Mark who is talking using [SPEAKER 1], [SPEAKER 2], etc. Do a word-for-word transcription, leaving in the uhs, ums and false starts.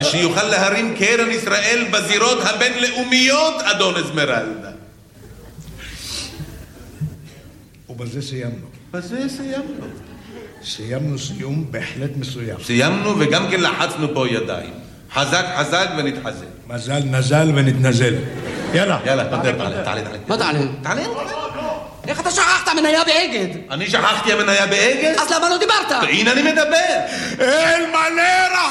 [SPEAKER 1] שיוכל להרים קרן ישראל בזירות הבינלאומיות, אדון אסמרלדה.
[SPEAKER 2] ובזה סיימנו.
[SPEAKER 1] בזה סיימנו.
[SPEAKER 2] סיימנו סיום בהחלט מסוים.
[SPEAKER 1] סיימנו וגם כן לחצנו פה ידיים. חזק חזק ונתחזק.
[SPEAKER 2] מזל נזל ונתנזל. יאללה.
[SPEAKER 1] יאללה, תעלה, תעלה, תעלה.
[SPEAKER 3] מה תעלה?
[SPEAKER 1] תעלה.
[SPEAKER 3] איך אתה שכחת מניה באגד?
[SPEAKER 1] אני שכחתי המניה באגד?
[SPEAKER 3] אז למה לא דיברת?
[SPEAKER 1] הנה אני מדבר.
[SPEAKER 2] אל מלא